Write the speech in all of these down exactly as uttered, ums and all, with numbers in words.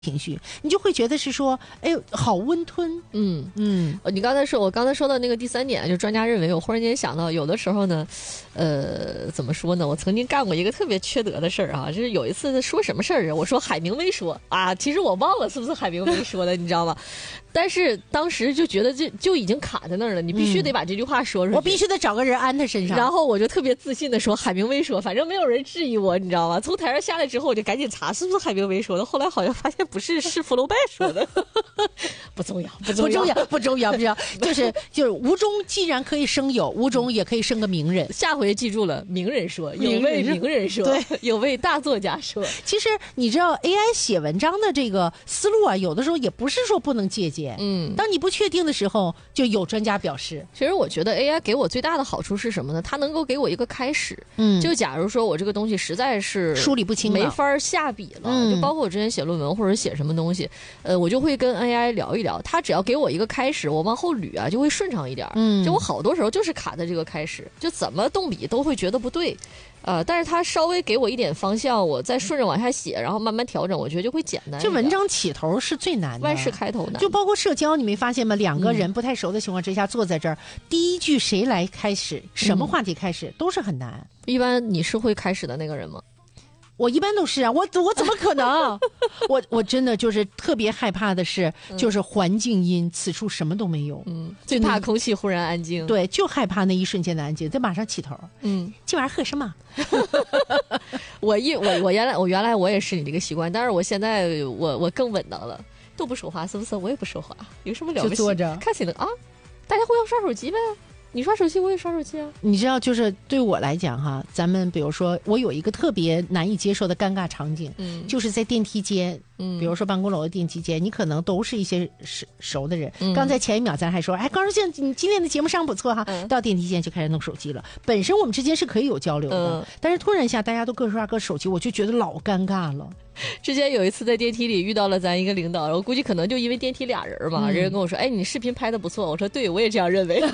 情绪，你就会觉得是说，哎，好温吞。 嗯嗯，你刚才说，我刚才说到那个第三点，就专家认为，我忽然间想到，有的时候呢，呃，怎么说呢？我曾经干过一个特别缺德的事儿啊，就是有一次说什么事儿，我说海明威说啊，其实我忘了是不是海明威说的，你知道吗？但是当时就觉得这就已经卡在那儿了，你必须得把这句话说出去、嗯、 我必须得找个人安他身上。 然后我就特别自信的说海明威说，反正没有人质疑我，你知道吗？从台上下来之后，我就赶紧查是不是海明威说的，后来好像发现不是，是福楼拜说的。不重要，不重要， 不重要，不重要，就是就是无中既然可以生有，无中也可以生个名人。 下回记住了，名人说，有位名人说，对，有位大作家说。 其实你知道 A I 写文章的这个思路啊，有的时候也不是说不能借鉴。嗯，当你不确定的时候，就有专家表示。 其实我觉得 A I 给我最大的好处是什么呢？它能够给我一个开始。嗯，就假如说我这个东西实在是梳理不清了， 没法下笔了，嗯、就包括我之前写论文或者写什么东西，呃，我就会跟 A I 聊一聊，它只要给我一个开始，我往后捋啊就会顺畅一点。嗯，就我好多时候就是卡在这个开始，就怎么动笔都会觉得不对。呃，但是他稍微给我一点方向，我再顺着往下写，然后慢慢调整，我觉得就会简单。 就文章起头是最难的， 万事开头难。 就包括社交，你没发现吗？两个人不太熟的情况之下、嗯、坐在这儿，第一句谁来开始，什么话题开始、嗯、都是很难。 一般你是会开始的那个人吗？ 我一般都是啊，我我怎么可能？我我真的就是特别害怕的是，就是环境音，此处什么都没有。 嗯，最怕空气忽然安静。 对，就害怕那一瞬间的安静，再马上起头。嗯，今晚喝什么？ 我一我我原来我原来我也是你这个习惯，但是我现在我我更稳当了，都不说话，是不是？我也不说话，有什么了不起？ 就坐着看起来啊，大家互相刷手机呗。你刷手机，我也刷手机啊。 你知道，就是对我来讲哈，咱们比如说，我有一个特别难以接受的尴尬场景，嗯，就是在电梯间，嗯，比如说办公楼的电梯间，你可能都是一些熟熟的人。嗯、刚才前一秒咱还说，哎，高师你今天的节目上不错哈，嗯、到电梯间就开始弄手机了。本身我们之间是可以有交流的，嗯、但是突然一下大家都各刷各手机，我就觉得老尴尬了。 之前有一次在电梯里遇到了咱一个领导，我估计可能就因为电梯俩人嘛，嗯、人家跟我说：“哎，你视频拍的不错。”我说：“对，我也这样认为。”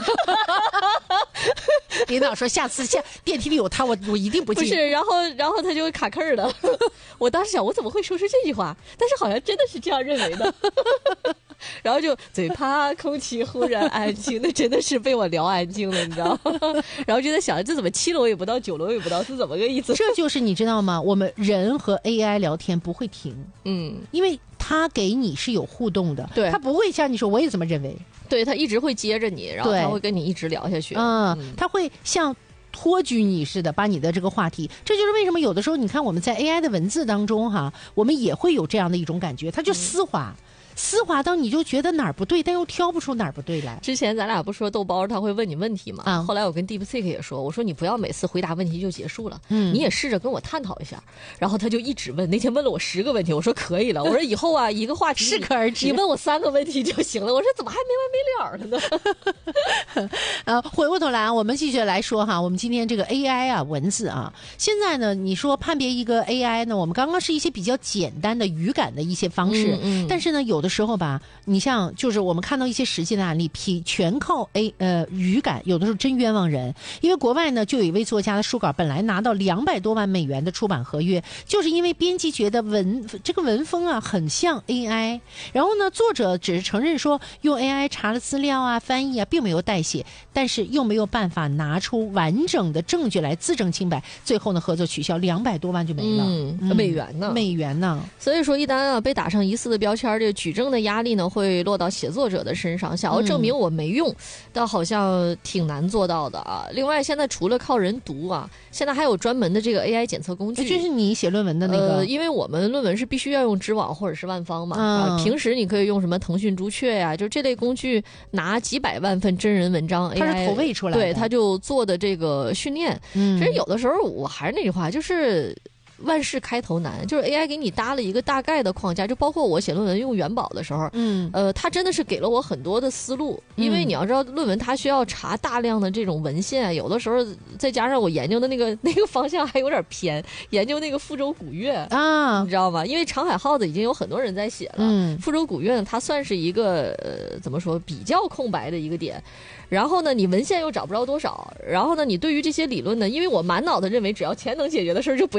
领导说：“下次下电梯里有他，我我一定不进。” 不是，然后然后他就卡壳了。我当时想，我怎么会说出这句话？但是好像真的是这样认为的。然后就最怕空气忽然安静，那真的是被我聊安静了，你知道吗？然后就在想，这怎么七楼也不到，九楼也不到，是怎么个意思？ 这就是你知道吗？我们人和 A I 聊天不会停，嗯，因为他给你是有互动的， 对， 他不会像你说我也这么认为， 对，他一直会接着你，然后他会跟你一直聊下去， 嗯，嗯他会像托举你似的，把你的这个话题，这就是为什么有的时候你看我们在 A I 的文字当中哈，我们也会有这样的一种感觉，它就丝滑。嗯丝滑到你就觉得哪儿不对，但又挑不出哪儿不对来。 之前咱俩不说豆包他会问你问题吗？啊、嗯，后来我跟 DeepSeek 也说，我说你不要每次回答问题就结束了，嗯，你也试着跟我探讨一下。然后他就一直问，那天问了我十个问题，我说可以了，我说以后啊一个话题适可而止， 你问我三个问题就行了。我说怎么还没完没了了呢？呃，回过头来啊，我们继续来说哈，我们今天这个 A I 啊文字啊，现在呢你说判别一个 A I 呢，我们刚刚是一些比较简单的语感的一些方式，嗯嗯、但是呢有的时候吧。你像就是我们看到一些实际的案例，批全靠 A 呃语感，有的时候真冤枉人。因为国外呢，就有一位作家的书稿本来拿到两百多万美元的出版合约，就是因为编辑觉得文这个文风啊很像 A I， 然后呢，作者只是承认说用 A I 查了资料啊、翻译啊，并没有代写，但是又没有办法拿出完整的证据来自证清白，最后呢，合作取消，两百多万就没了， 嗯嗯、美元呢？ 美元呢？ 所以说，一旦啊被打上疑似的标签，这个举证的压力呢会落到写作者的身上，想要证明我没用，倒、嗯、好像挺难做到的啊。另外，现在除了靠人读啊，现在还有专门的这个 A I 检测工具， 就是你写论文的那个。 呃，因为我们论文是必须要用知网或者是万方嘛，嗯、啊，平时你可以用什么腾讯朱雀呀、啊，就这类工具拿几百万份真人文章 A I， 它是投喂出来的， 对，它就做的这个训练。嗯，其实有的时候我还是那句话，就是。万事开头难，就是 A I 给你搭了一个大概的框架，就包括我写论文用元宝的时候，嗯，呃，它真的是给了我很多的思路，因为你要知道，论文它需要查大量的这种文献，有的时候再加上我研究的那个那个方向还有点偏，研究那个富州古乐啊，你知道吗？因为长海号子已经有很多人在写了，嗯，富州古乐呢，它算是一个呃怎么说比较空白的一个点。然后呢，你文献又找不着多少，然后呢，你对于这些理论呢，因为我满脑子认为只要钱能解决的事儿就不要用理论。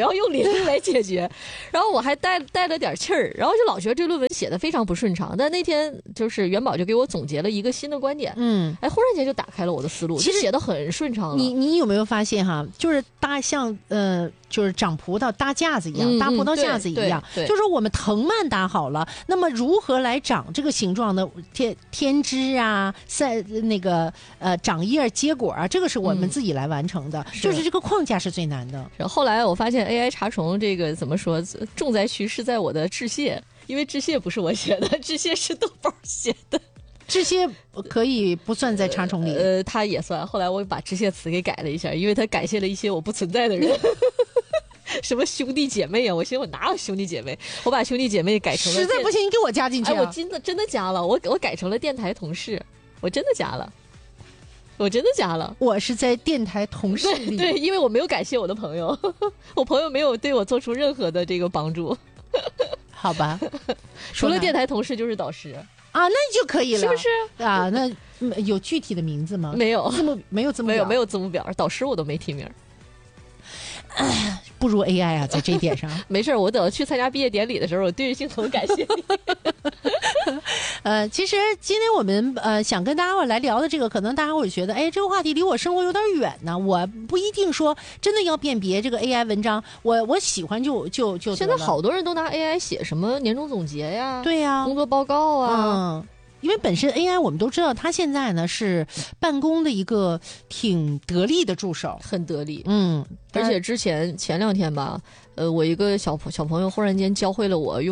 来解决。然后我还带带了点气儿，然后就老觉得这论文写的非常不顺畅。但那天就是元宝就给我总结了一个新的观点，嗯，哎，忽然间就打开了我的思路，其实写的很顺畅了。 你你有没有发现哈，就是大像呃。就是长葡萄搭架子一样，嗯、搭葡萄架子一样，就是我们藤蔓搭好了，那么如何来长这个形状呢？天天枝啊，在那个呃长叶结果啊，这个是我们自己来完成的，嗯、就是这个框架是最难的。 然后后来我发现 A I 查重这个怎么说，重灾区是在我的致谢，因为致谢不是我写的，致谢是豆包写的。 致谢可以不算在查重里， 呃，他也算。后来我把致谢词给改了一下，因为他感谢了一些我不存在的人，什么兄弟姐妹啊！我寻思我哪有兄弟姐妹？我把兄弟姐妹改成了， 实在不行你给我加进去、啊。 哎，我真的真的加了，我我改成了电台同事，我真的加了，我真的加了。 我是在电台同事里， 对，对，因为我没有感谢我的朋友，我朋友没有对我做出任何的这个帮助。 好吧， 除了电台同事就是导师。 啊，那就可以了， 是不是啊？那有具体的名字吗？ 没有， 字幕没有字幕没有没有字幕表，导师我都没提名。 不如 A I 啊，在这一点上。 没事，我等去参加毕业典礼的时候，我对着镜头感谢你。 呃，其实今天我们呃想跟大家伙来聊的这个，可能大家会觉得，哎，这个话题离我生活有点远呢。我不一定说真的要辨别这个 A I 文章，我我喜欢就就就。 现在好多人都拿 A I 写什么年终总结呀， 对呀， 工作报告啊。 嗯，因为本身 A I 我们都知道，它现在呢是办公的一个挺得力的助手， 很得力。 嗯， 而且之前前两天吧，呃，我一个小小朋友忽然间教会了我用。